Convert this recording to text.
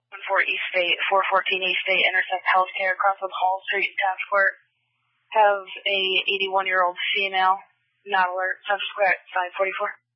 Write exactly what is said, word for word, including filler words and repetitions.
one four East State, four fourteen East State, Intercept Healthcare, across with Hall Street, Taft Court. Have a eighty-one-year-old female, not alert, subscribe five forty-four.